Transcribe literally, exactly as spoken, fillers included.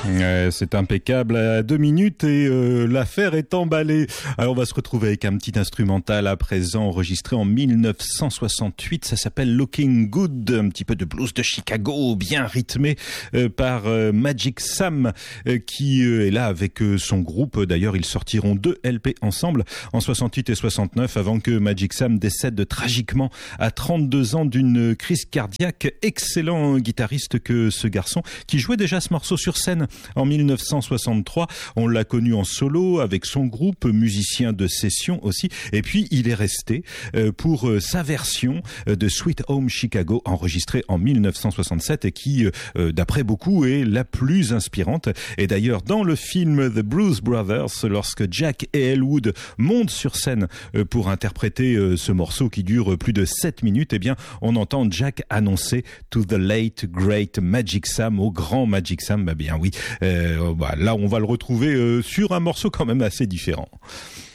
Ouais, c'est impeccable à deux minutes et euh, l'affaire est emballée. Alors on va se retrouver avec un petit instrumental à présent enregistré en mille neuf cent soixante-huit. Ça s'appelle Looking Good, un petit peu de blues de Chicago, bien rythmé euh, par euh, Magic Sam euh, qui euh, est là avec euh, son groupe. D'ailleurs, ils sortiront deux L P ensemble en soixante-huit et soixante-neuf avant que Magic Sam décède tragiquement à trente-deux ans d'une crise cardiaque. Excellent guitariste que ce garçon qui jouait déjà ce morceau sur scène en mille neuf cent soixante-trois. On l'a connu en solo avec son groupe, musicien de session aussi. Et puis, il est resté euh, pour euh, sa version euh, de Sweet Home Chicago, enregistrée en mille neuf cent soixante-sept et qui, euh, d'après beaucoup, est la plus inspirante. Et d'ailleurs, dans le film The Blues Brothers, lorsque Jack et Elwood montent sur scène euh, pour interpréter euh, ce morceau qui dure plus de sept minutes, eh bien, on entend Jack annoncer « To the late, great Magic Sam », au grand Magic Sam. Bah bien oui, euh, bah, là on va le retrouver euh, sur un morceau quand même assez différent.